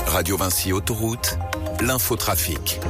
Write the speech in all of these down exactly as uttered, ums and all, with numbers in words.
Radio Vinci Autoroute, l'infotrafic.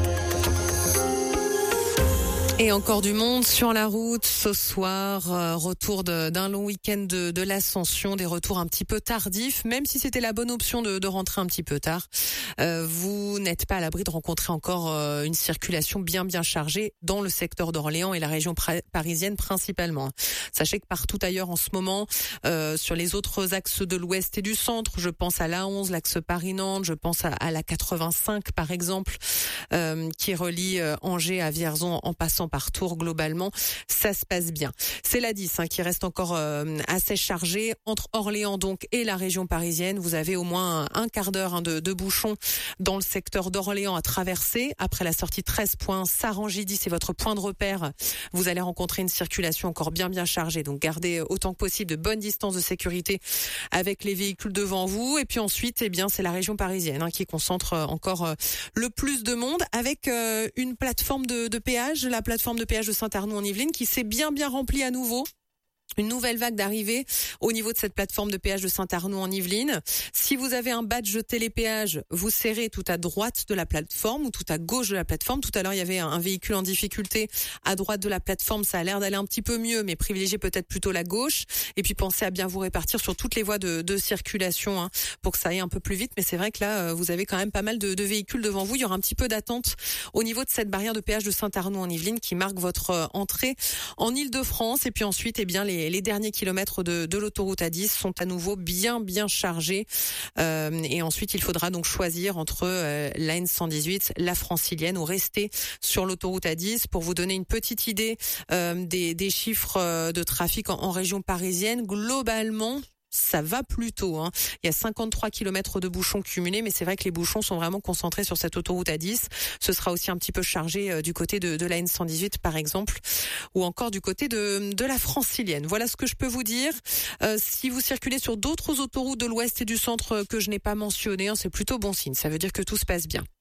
Et encore du monde sur la route ce soir, euh, retour de, d'un long week-end de, de l'Ascension, des retours un petit peu tardifs, même si c'était la bonne option de, de rentrer un petit peu tard. Euh, vous n'êtes pas à l'abri de rencontrer encore euh, une circulation bien bien chargée dans le secteur d'Orléans et la région pra- parisienne principalement. Sachez que partout ailleurs en ce moment, euh, sur les autres axes de l'ouest et du centre, je pense à l'A onze, l'axe Paris-Nantes, je pense à, à la quatre-vingt-cinq par exemple, euh, qui relie euh, Angers à Vierzon en passant par Tours, globalement, ça se passe bien. C'est l'A dix hein, qui reste encore euh, assez chargée. Entre Orléans donc et la région parisienne, vous avez au moins un, un quart d'heure hein, de, de bouchons dans le secteur d'Orléans à traverser. Après la sortie treize points, Sarangis, c'est votre point de repère. Vous allez rencontrer une circulation encore bien bien chargée. Donc gardez autant que possible de bonnes distances de sécurité avec les véhicules devant vous. Et puis ensuite, eh bien, c'est la région parisienne hein, qui concentre encore euh, le plus de monde avec euh, une plateforme de, de péage, la plateforme de péage de Saint-Arnoult-en-Yvelines qui s'est bien bien remplie à nouveau. Une nouvelle vague d'arrivée au niveau de cette plateforme de péage de Saint-Arnoult-en-Yvelines. Si vous avez un badge télépéage, vous serrez tout à droite de la plateforme ou tout à gauche de la plateforme. Tout à l'heure, il y avait un véhicule en difficulté à droite de la plateforme. Ça a l'air d'aller un petit peu mieux, mais privilégiez peut-être plutôt la gauche. Et puis pensez à bien vous répartir sur toutes les voies de, de circulation hein, pour que ça aille un peu plus vite. Mais c'est vrai que là, vous avez quand même pas mal de, de véhicules devant vous. Il y aura un petit peu d'attente au niveau de cette barrière de péage de Saint-Arnoult-en-Yvelines qui marque votre entrée en Île-de-France. Et puis ensuite, eh bien, les Les derniers kilomètres de, de l'autoroute A dix sont à nouveau bien bien chargés euh, et ensuite il faudra donc choisir entre euh, la N cent dix-huit, la Francilienne ou rester sur l'autoroute A dix. Pour vous donner une petite idée euh, des, des chiffres euh, de trafic en, en région parisienne, globalement ça va plutôt. Hein. Il y a cinquante-trois kilomètres de bouchons cumulés, mais c'est vrai que les bouchons sont vraiment concentrés sur cette autoroute A dix. Ce sera aussi un petit peu chargé euh, du côté de, de la N cent dix-huit, par exemple, ou encore du côté de, de la Francilienne. Voilà ce que je peux vous dire. Euh, si vous circulez sur d'autres autoroutes de l'ouest et du centre que je n'ai pas mentionnées, hein, c'est plutôt bon signe. Ça veut dire que tout se passe bien.